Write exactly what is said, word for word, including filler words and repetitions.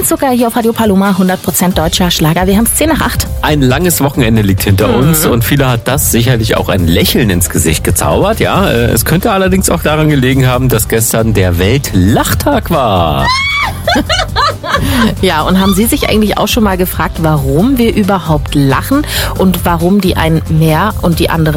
Zucker hier auf Radio Paloma, hundert Prozent deutscher Schlager. Wir haben es zehn nach acht. Ein langes Wochenende liegt hinter Mhm. uns und viele hat das sicherlich auch ein Lächeln ins Gesicht gezaubert. Ja, äh, es könnte allerdings auch daran gelegen haben, dass gestern der Weltlachtag war. Ja, und haben Sie sich eigentlich auch schon mal gefragt, warum wir überhaupt lachen und warum die einen mehr und die anderen